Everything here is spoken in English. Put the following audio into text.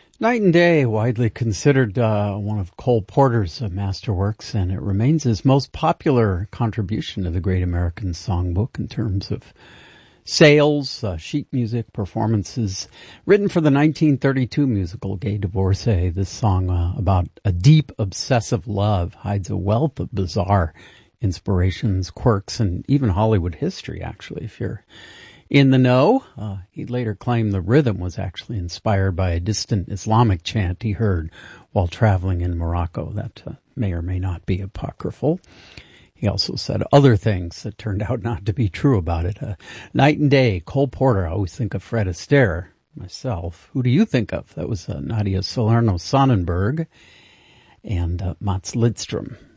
Night and Day, widely considered one of Cole Porter's masterworks, and it remains his most popular contribution to the Great American Songbook in terms of sales, sheet music, performances. Written for the 1932 musical Gay Divorcee, this song about a deep, obsessive love hides a wealth of bizarre inspirations, quirks, and even Hollywood history, actually, if you're in the know. He later claimed the rhythm was actually inspired by a distant Islamic chant he heard while traveling in Morocco. That may or may not be apocryphal. He also said other things that turned out not to be true about it. Night and Day, Cole Porter. I always think of Fred Astaire, myself. Who do you think of? That was Nadia Salerno-Sonnenberg and Mats Lidström.